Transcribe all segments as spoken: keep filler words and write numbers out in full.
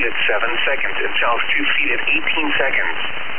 feet at seven seconds and south two feet at eighteen seconds.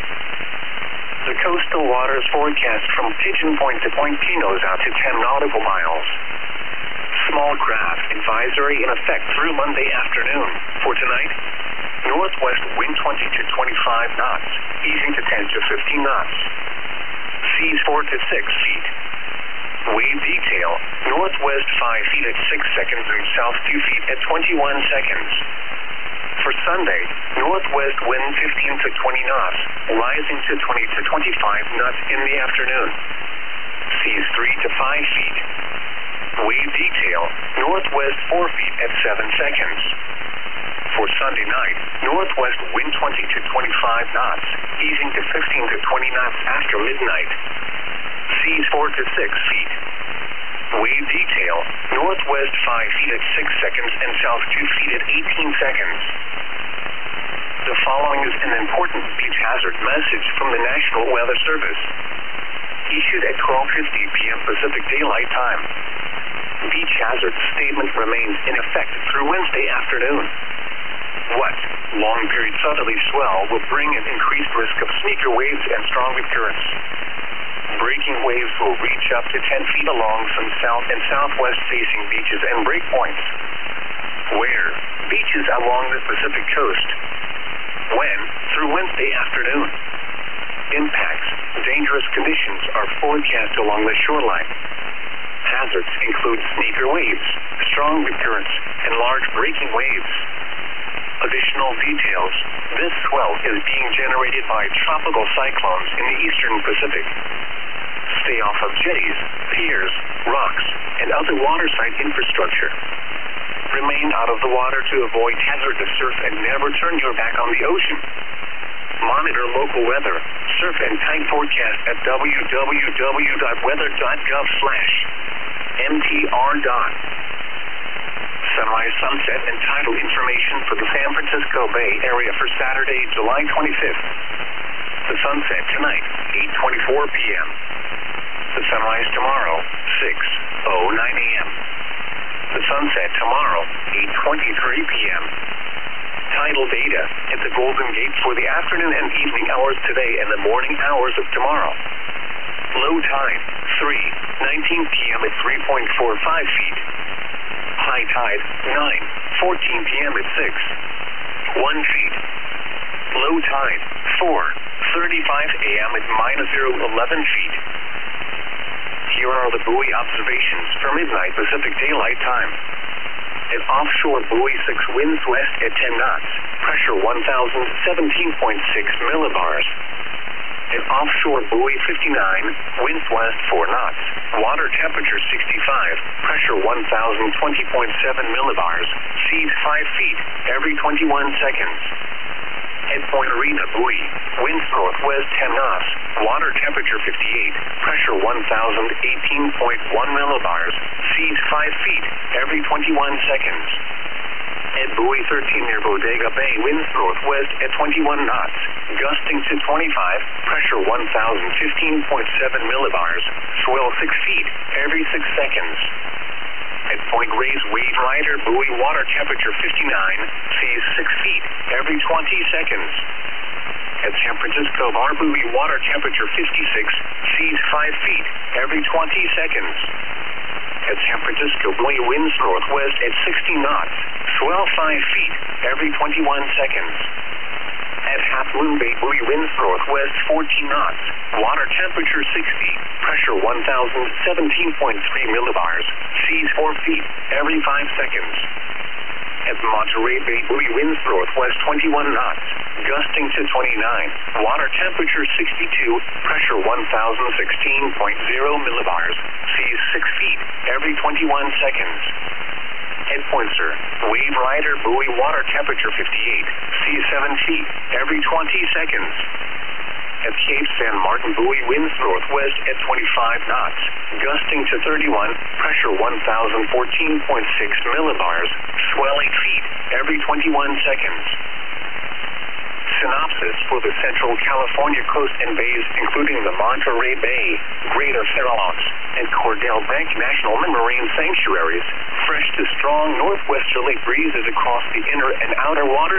The coastal waters forecast from Pigeon Point to Point Pinos out to ten nautical miles. Small craft advisory in effect through Monday afternoon. For tonight, northwest wind twenty to twenty-five knots, easing to ten to fifteen knots. Seas four to six feet. Wave detail, northwest five feet at six seconds and south two feet at twenty-one seconds. For Sunday, northwest wind fifteen to twenty knots, rising to twenty to twenty-five knots in the afternoon. Seas three to five feet. Wave detail, northwest four feet at seven seconds. For Sunday night, northwest wind twenty to twenty-five knots, easing to fifteen to twenty knots after midnight. Seas four to six feet. Wave detail, northwest five feet at six seconds and south two feet at eighteen seconds. The following is an important beach hazard message from the National Weather Service. Issued at twelve fifty p m Pacific Daylight Time. Beach hazard statement remains in effect through Wednesday afternoon. What? Long period southerly swell will bring an increased risk of sneaker waves and strong wind currents. Breaking waves will reach up to ten feet along some south and southwest facing beaches and breakpoints. Where? Beaches along the Pacific coast. When? Through Wednesday afternoon. Impacts. Dangerous conditions are forecast along the shoreline. Hazards include sneaker waves, strong wind currents, and large breaking waves. Additional details. This swell is being generated by tropical cyclones in the eastern Pacific. Stay off of jetties, piers, rocks, and other waterside infrastructure. Remain out of the water to avoid hazardous surf and never turn your back on the ocean. Monitor local weather, surf and tide forecast at w w w dot weather dot gov slash m t r dot. Sunrise, sunset, and tidal information for the San Francisco Bay Area for Saturday, July twenty-fifth. The sunset tonight, eight twenty-four p m The sunrise tomorrow, six oh nine a m The sunset tomorrow, eight twenty-three p m Tidal data at the Golden Gate for the afternoon and evening hours today and the morning hours of tomorrow. Low tide, three nineteen p m at three point four five feet. High tide, nine fourteen p m at six, one feet. Low tide, four thirty-five a m at minus zero eleven feet. Here are the buoy observations for midnight Pacific Daylight Time. At offshore buoy six, winds west at ten knots, pressure one thousand seventeen point six millibars. At offshore buoy fifty-nine, winds west four knots, water temperature sixty-five, pressure one thousand twenty point seven millibars, seas five feet every twenty-one seconds. At Point Arena buoy, winds northwest ten knots, water temperature fifty-eight, pressure one thousand eighteen point one millibars, seas five feet every twenty-one seconds. At buoy thirteen near Bodega Bay, winds northwest at twenty-one knots, gusting to twenty-five, pressure one thousand fifteen point seven millibars, swell six feet every six seconds. At Point Reyes Wave Rider buoy, water temperature fifty-nine, seas six feet every twenty seconds. At San Francisco Bar buoy, water temperature fifty-six, seas five feet every twenty seconds. At San Francisco buoy, winds northwest at sixty knots, swell five feet every twenty-one seconds. At Half Moon Bay buoy, winds northwest fourteen knots, water temperature sixty, pressure one thousand seventeen point three millibars, seas four feet every five seconds. At Monterey Bay buoy, winds northwest twenty-one knots, gusting to twenty-nine, water temperature sixty-two, pressure one thousand sixteen point zero millibars, seas six feet every twenty-one seconds. At Pointer, Wave Rider buoy, water temperature fifty-eight, seas seven feet every twenty seconds. At Cape San Martin buoy, winds northwest at twenty-five knots, gusting to thirty-one, pressure one thousand fourteen point six millibars, swell eight feet every twenty-one seconds. Synopsis for the Central California coast and bays, including the Monterey Bay, Greater Farallones, and Cordell Bank National Marine Sanctuaries. Fresh to strong northwesterly breezes across the inner and outer waters.